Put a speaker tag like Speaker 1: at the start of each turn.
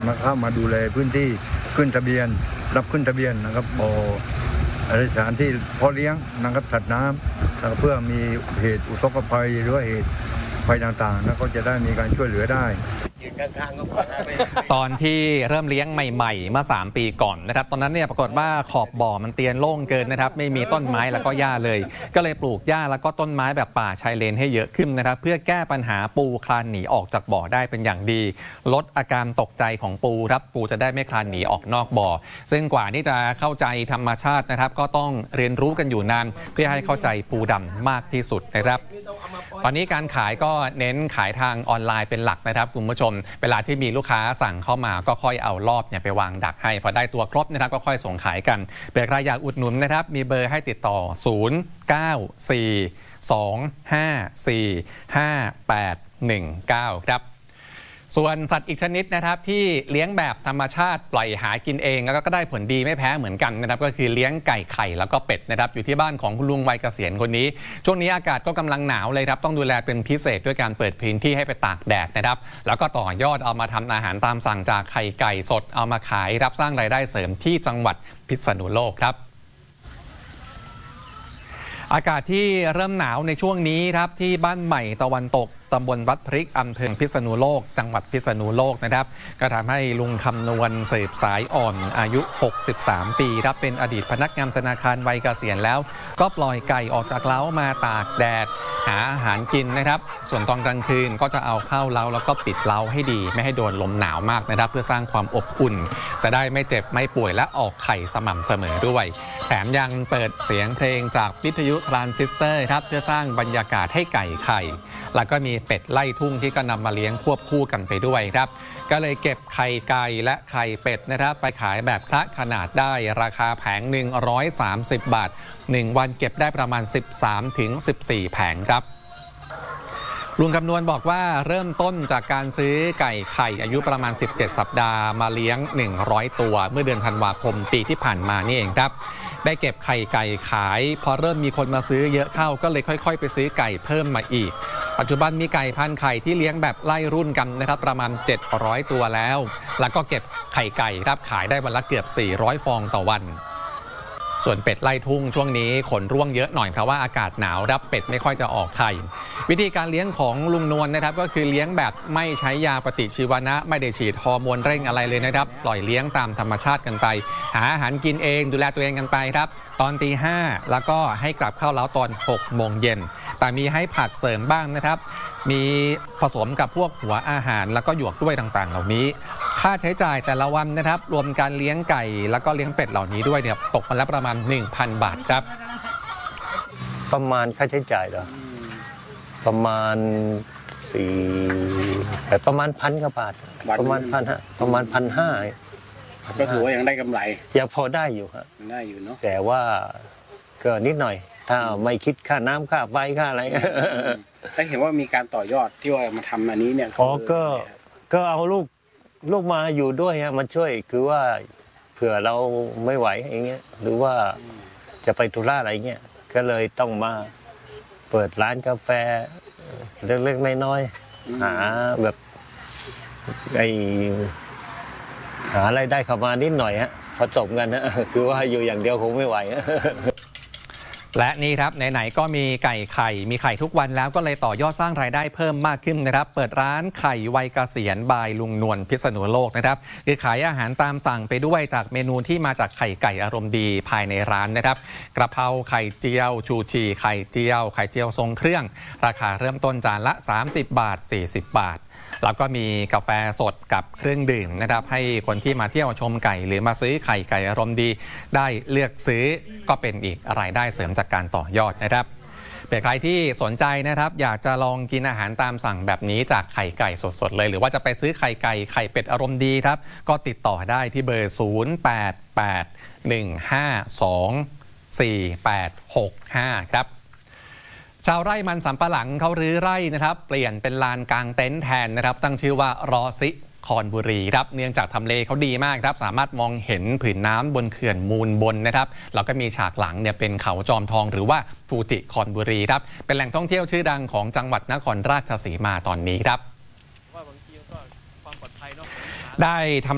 Speaker 1: มาเข้ามาดูแลพื้นที่ขึ้นทะเบียนรับขึ้นทะเบียนนะครับบ่อสถานที่เพาะเลี้ยงนะครับสัตว์น้ำเพื่อมีเหตุอุทกภัยหรือว่าเหตุภัยต่างๆแล้วก็จะได้มีการช่วยเหลือได้
Speaker 2: ตอนที่เริ่มเลี้ยงใหม่ๆเมื่อ3 ปีก่อนนะครับตอนนั้นเนี่ยปรากฏว่าขอบบ่อมันเตียนโล่งเกินนะครับไม่มีต้นไม้แล้วก็หญ้าเลยก็เลยปลูกหญ้าแล้วก็ต้นไม้แบบป่าชายเลนให้เยอะขึ้นนะครับเพื่อแก้ปัญหาปูคลานหนีออกจากบ่อได้เป็นอย่างดีลดอาการตกใจของปูครับปูจะได้ไม่คลานหนีออกนอกบ่อซึ่งกว่าที่จะเข้าใจธรรมชาตินะครับก็ต้องเรียนรู้กันอยู่นานเพื่อให้เข้าใจปูดำมากที่สุดนะครับตอนนี้การขายก็เน้นขายทางออนไลน์เป็นหลักนะครับคุณผู้ชมเวลาที่มีลูกค้าสั่งเข้ามาก็ค่อยเอารอบไปวางดักให้พอได้ตัวครบนะครับก็ค่อยส่งขายกันเผื่อใครอยากอุดหนุนนะครับมีเบอร์ให้ติดต่อ0942545819ครับส่วนสัตว์อีกชนิดนะครับที่เลี้ยงแบบธรรมชาติปล่อยหากินเองแล้วก็ได้ผลดีไม่แพ้เหมือนกันนะครับก็คือเลี้ยงไก่ไข่แล้วก็เป็ดนะครับอยู่ที่บ้านของคุณลุงวัยเกษียณคนนี้ช่วงนี้อากาศก็กำลังหนาวเลยครับต้องดูแลเป็นพิเศษด้วยการเปิดพื้นที่ให้ไปตากแดดนะครับแล้วก็ต่อยอดเอามาทำอาหารตามสั่งจากไข่ไก่สดเอามาขายรับสร้างรายได้เสริมที่จังหวัดพิษณุโลกครับอากาศที่เริ่มหนาวในช่วงนี้ครับที่บ้านใหม่ตะวันตกตำบลวัดพริกอำเภอพิษณุโลกจังหวัดพิษณุโลกนะครับก็ทำให้ลุงคำนวณสืบสายอ่อนอายุ63ปีครับเป็นอดีตพนักงานธนาคารวัยเกษียณแล้วก็ปล่อยไก่ออกจากเล้ามาตากแดดหาอาหารกินนะครับส่วนตอนกลางคืนก็จะเอาเข้าเล้าแล้วก็ปิดเล้าให้ดีไม่ให้โดนลมหนาวมากนะครับเพื่อสร้างความอบอุ่นจะได้ไม่เจ็บไม่ป่วยและออกไข่สม่ำเสมอด้วยแถมยังเปิดเสียงเพลงจากวิทยุทรานซิสเตอร์ครับเพื่อสร้างบรรยากาศให้ไก่ไข่แล้วก็มีเป็ดไล่ทุ่งที่ก็นำมาเลี้ยงควบคู่กันไปด้วยครับก็เลยเก็บไข่ไก่และไข่เป็ดนะครับไปขายแบบคละขนาดได้ราคาแผงหนึ่ง130 บาท1 วันเก็บได้ประมาณ 13-14 แผงครับลุงคำนวณบอกว่าเริ่มต้นจากการซื้อไก่ไข่อายุประมาณ17 สัปดาห์มาเลี้ยง100 ตัวเมื่อเดือนธันวาคมปีที่ผ่านมานี่เองครับได้เก็บไข่ไก่ขายพอเริ่มมีคนมาซื้อเยอะเข้าก็เลยค่อยๆไปซื้อไก่เพิ่มมาอีกปัจจุบันมีไก่พันไข่ที่เลี้ยงแบบไล่รุ่นกันนะครับประมาณ700 ตัวแล้วก็เก็บไข่ไก่ครับขายได้วันละเกือบ400 ฟองต่อวันส่วนเป็ดไล่ทุ่งช่วงนี้ขนร่วงเยอะหน่อยเพราะว่าอากาศหนาวรับเป็ดไม่ค่อยจะออกไข่วิธีการเลี้ยงของลุงนวลนะครับก็คือเลี้ยงแบบไม่ใช้ยาปฏิชีวนะไม่ได้ฉีดฮอร์โมนเร่งอะไรเลยนะครับปล่อยเลี้ยงตามธรรมชาติกันไปหาอาหารกินเองดูแลตัวเองกันไปครับตอนตี5แล้วก็ให้กลับเข้าเล้าตอน6 โมงเย็นแต่มีให้ผักเสริมบ้างนะครับมีผสมกับพวกหัวอาหารแล้วก็หยวกกล้วยต่างๆเหล่านี้ค่าใช้จ่ายแต่ละวันนะครับรวมการเลี้ยงไก่แล้วก็เลี้ยงเป็ดเหล่านี้ด้วยเนี่ยตกวันละประมาณ 1,000 บาทครับ
Speaker 3: ประมาณค่าใช้จ่ายเหรอประมาณประมาณ1,000 กว่าบาทประมาณ1,500
Speaker 4: ก็ถือว่ายังได้กำไร
Speaker 3: ยังพอได้อยู่ครับ
Speaker 4: ได้อยู่เนาะ
Speaker 3: แต่ว่าก็นิดหน่อยถ้าไม่คิดค่าน้ำค่าไฟค่าอะไร
Speaker 4: ถ้าเห็นว่ามีการต่อยอดที่ว่ามาทำอันนี้เนี่ย
Speaker 3: ก็เอาลูกมาอยู่ด้วยฮะมันช่วยคือว่าเผื่อเราไม่ไหวอย่างเงี้ยหรือว่าจะไปธุระอะไรเงี้ยก็เลยต้องมาเปิดร้านกาแฟเล็กๆน้อยๆหาแบบหาอะไรได้เข้ามานิดหน่อยฮะผสมกันนะคือว่าอยู่อย่างเดียวคงไม่ไหว
Speaker 2: และนี่ครับไหนๆก็มีไก่ไข่มีไข่ทุกวันแล้วก็เลยต่อยอดสร้างรายได้เพิ่มมากขึ้นนะครับเปิดร้านไข่วัยเกษียณบายลุงนวลพิษณุโลกนะครับคือขายอาหารตามสั่งไปด้วยจากเมนูที่มาจากไข่ไก่อารมณ์ดีภายในร้านนะครับกระเพราไข่เจียวชูชีไข่เจียวทรงเครื่องราคาเริ่มต้นจานละ30 บาท40 บาทแล้วก็มีกาแฟสดกับเครื่องดื่มนะครับให้คนที่มาเที่ยวชมไก่หรือมาซื้อไข่ไก่อารมณ์ดีได้เลือกซื้อก็เป็นอีกรายได้เสริมจากการต่อยอดนะครับเป็นใครที่สนใจนะครับอยากจะลองกินอาหารตามสั่งแบบนี้จากไข่ไก่สดๆเลยหรือว่าจะไปซื้อไข่ไก่ไข่เป็ดอารมณ์ดีครับก็ติดต่อได้ที่เบอร์0881524865ครับชาวไร่มันสำปะหลังเขารื้อไร่นะครับเปลี่ยนเป็นลานกางเต็นท์แทนนะครับตั้งชื่อว่ารอซิคอนบุรีครับเนื่องจากทำเลเขาดีมากครับสามารถมองเห็นผืนน้ำบนเขื่อนมูลบนนะครับแล้วก็มีฉากหลังเนี่ยเป็นเขาจอมทองหรือว่าฟูจิคอนบุรีครับเป็นแหล่งท่องเที่ยวชื่อดังของจังหวัดนครราชสีมาตอนนี้ครับได้ทำ